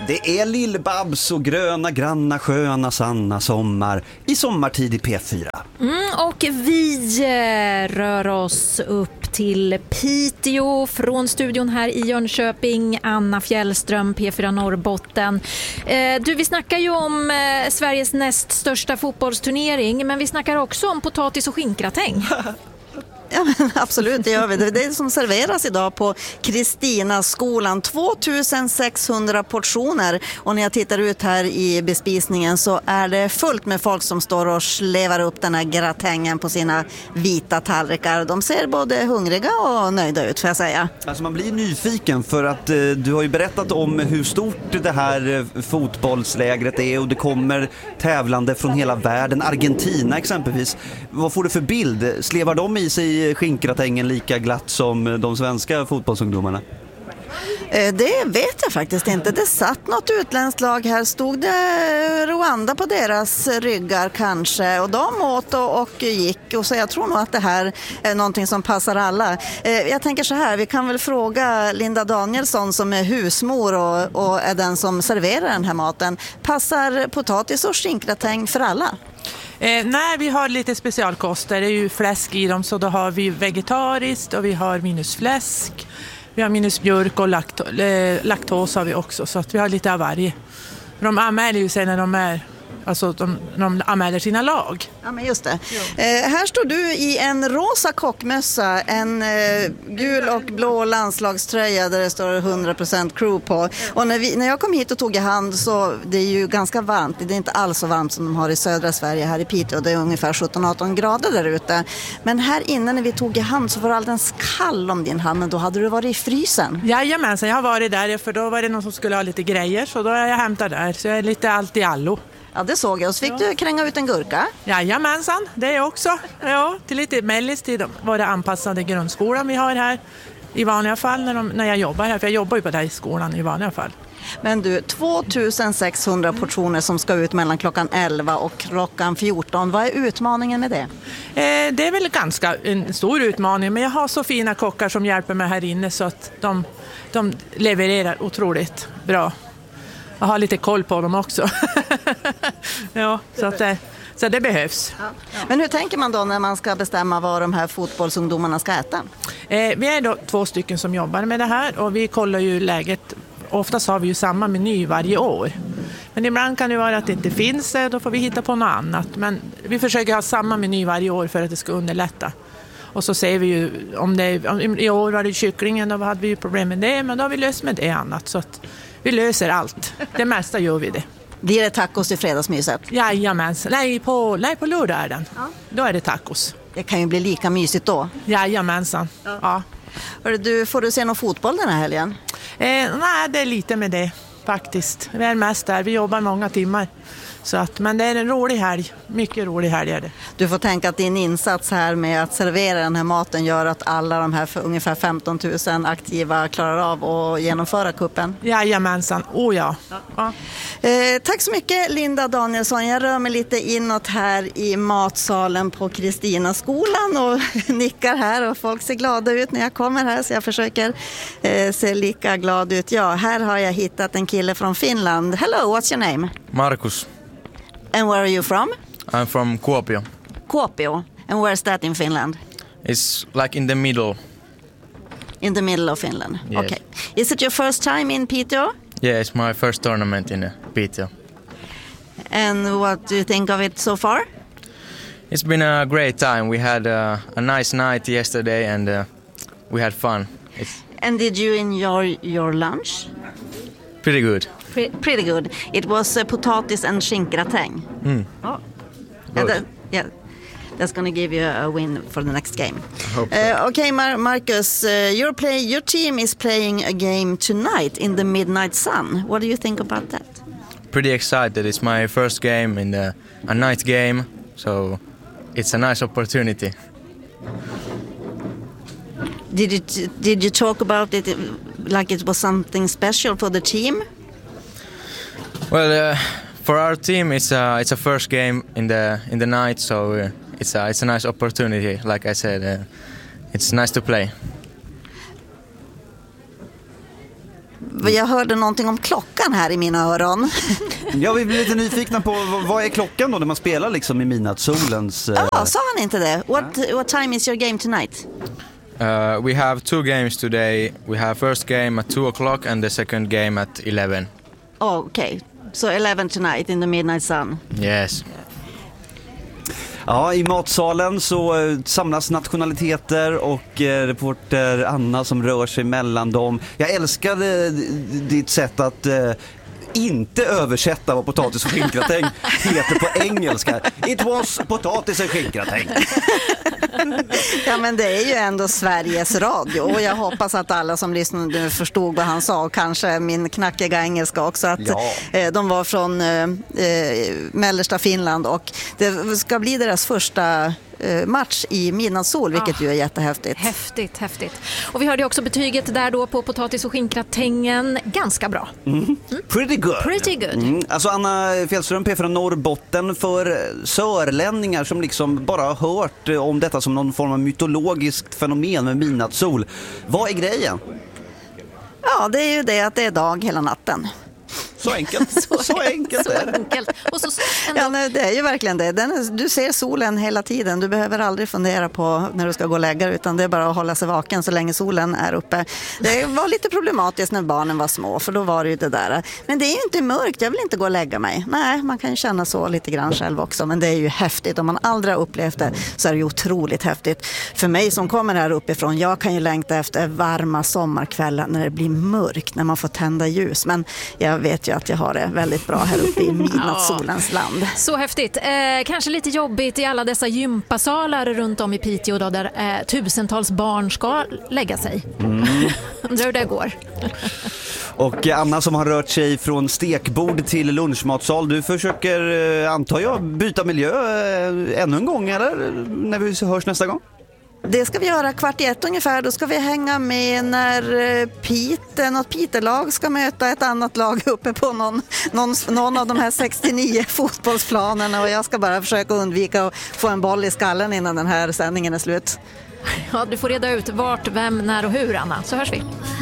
Det är Lill-Babs och gröna, granna, sköna, sanna sommar i sommartid i P4. Och vi rör oss upp till Piteå från studion här i Jönköping. Anna Fjällström, P4 Norrbotten. Vi snackar ju om Sveriges näst största fotbollsturnering, men vi snackar också om potatis och skinkgratäng. Ja, men absolut, det gör vi. Det är det som serveras idag på Kristinaskolan. 2600 portioner. Och när jag tittar ut här i bespisningen så är det fullt med folk som står och slevar upp den här gratängen på sina vita tallrikar. De ser både hungriga och nöjda ut, får jag säga. Alltså man blir nyfiken för att du har ju berättat om hur stort det här fotbollslägret är och det kommer tävlande från hela världen. Argentina exempelvis. Vad får du för bild? Slevar de i sig skinkgratängen lika glatt som de svenska fotbollsungdomarna? Det vet jag faktiskt inte. Det satt något utländskt lag här. Stod det Rwanda på deras ryggar kanske? Och de åt och gick. Och så jag tror nog att det här är någonting som passar alla. Jag tänker så här, vi kan väl fråga Linda Danielsson som är husmor och är den som serverar den här maten. Passar potatis och skinkgratäng för alla? Nej, vi har lite specialkoster. Det är ju fläsk i dem, så då har vi vegetariskt och vi har minus fläsk. Vi har minus mjölk och laktos har vi också, så att vi har lite av varje. De anmäler ju sig när de anmäler sina lag. Ja, men just det. Här står du i en rosa kockmössa, en gul och blå landslagströja där det står 100% crew på. Och när jag kom hit och tog i hand så det är ju ganska varmt. Det är inte alls så varmt som de har i södra Sverige här i Piteå. Det är ungefär 17-18 grader där ute. Men här inne när vi tog i hand så var det alldeles kall om din hand, men då hade du varit i frysen. Jajamensan, jag har varit där för då var det någon som skulle ha lite grejer, så då har jag hämtat där. Så jag är lite allt i allo. Ja, det såg jag. Och så fick du kränga ut en gurka. Jajamensan, det är också. Ja, till lite mellistid var det anpassade grundskolan vi har här i vanliga fall när jag jobbar här. För jag jobbar ju på den här skolan i vanliga fall. Men du, 2600 portioner som ska ut mellan klockan 11 och klockan 14. Vad är utmaningen med det? Det är väl ganska en stor utmaning, men jag har så fina kockar som hjälper mig här inne så att de levererar otroligt bra. Jag har lite koll på dem också. Ja, så det behövs. Ja. Men hur tänker man då när man ska bestämma vad de här fotbollsungdomarna ska äta? Vi är då 2 stycken som jobbar med det här och vi kollar ju läget. Oftast har vi ju samma meny varje år. Men ibland kan det vara att det inte finns, då får vi hitta på något annat. Men vi försöker ha samma meny varje år för att det ska underlätta. Och så ser vi ju, i år var det kycklingen, då hade vi ju problem med det, men då har vi löst med det annat. Så att vi löser allt. Det mesta gör vi det. Blir det tacos i fredagsmyset? Jajamensan. Nej, på lördag är den. Ja. Då är det tacos. Det kan ju bli lika mysigt då. Jajamensan. Ja. Får du se någon fotboll den här helgen? Nej, det är lite med det faktiskt. Vi är mest där. Vi jobbar många timmar. Men det är en rolig helg. Mycket rolig helg är det. Du får tänka att din insats här med att servera den här maten gör att alla de här ungefär 15 000 aktiva klarar av att genomföra kuppen. Jajamensan, ja. Tack så mycket Linda Danielsson. Jag rör mig lite inåt här i matsalen på Kristinaskolan och nickar här och folk ser glada ut när jag kommer här, så jag försöker se lika glad ut. Ja, här har jag hittat en kille från Finland. Hello, what's your name? Markus. And where are you from? I'm from Kuopio. Kuopio. And where's that in Finland? It's like in the middle. In the middle of Finland? Yes. Okay. Is it your first time in Piteå? Yeah, it's my first tournament in Piteå. And what do you think of it so far? It's been a great time. We had a nice night yesterday and we had fun. And did you enjoy your lunch? Pretty good. Pretty good. It was potatis and skinkgratäng. Oh. That's going to give you a win for the next game. Okay, Marcus, your team is playing a game tonight in the midnight sun. What do you think about that? Pretty excited. It's my first game in a night game, so it's a nice opportunity. Did you talk about it like it was something special for the team? Well, for our team, it's a first game in the night, so it's a nice opportunity. Like I said, it's nice to play. Jag hörde någonting om klockan här i mina öron. Ja, vi blir lite nyfikna på vad är klockan då när man spelar liksom i midnattssolens... Ja, sa han inte det? What time is your game tonight? We have 2 games today. We have first game at 2 o'clock and the second game at 11. Oh, okay. So 11 tonight in the midnight sun. Yes. Ja, i matsalen så samlas nationaliteter och reporter Anna som rör sig mellan dem. Jag älskade ditt sätt att inte översätta vad potatis och skinkgratäng heter på engelska. It was potatis och skinkgratäng. Ja, men det är ju ändå Sveriges Radio och jag hoppas att alla som lyssnade förstod vad han sa och kanske min knackiga engelska också, att de var från mellersta Finland och det ska bli deras första match i midnattssol, vilket ju är jättehäftigt. Häftigt. Och vi hörde också betyget där då på potatis och skinkgratängen. Ganska bra. Pretty good. Alltså Anna Fjällström, P4 Norrbotten, för sörlänningar som liksom bara har hört om detta som någon form av mytologiskt fenomen med midnattssol. Vad är grejen? Ja, det är ju det att det är dag hela natten. Så enkelt. Så enkelt är det. Och så ja, nej, det är ju verkligen det. Du ser solen hela tiden. Du behöver aldrig fundera på när du ska gå och lägga, utan det är bara att hålla sig vaken så länge solen är uppe. Det var lite problematiskt när barnen var små, för då var det ju det där. Men det är ju inte mörkt, jag vill inte gå och lägga mig. Nej, man kan ju känna så lite grann själv också, men det är ju häftigt. Om man aldrig har upplevt det så är det ju otroligt häftigt. För mig som kommer här uppifrån, jag kan ju längta efter varma sommarkvällar när det blir mörkt, när man får tända ljus. Men jag vet ju att jag har det väldigt bra här uppe i midnattssolens land. Så häftigt. Kanske lite jobbigt i alla dessa gympasalar runt om i Piteå då, där tusentals barn ska lägga sig. Undrar hur det går. Och Anna som har rört sig från stekbord till lunchmatsal, du försöker, antar jag, byta miljö ännu en gång, eller när vi hörs nästa gång? Det ska vi göra 13:15 ungefär. Då ska vi hänga med när något Pitelag ska möta ett annat lag uppe på någon av de här 69 fotbollsplanerna, och jag ska bara försöka undvika att få en boll i skallen innan den här sändningen är slut. Ja, du får reda ut vart, vem, när och hur, Anna. Så hörs vi.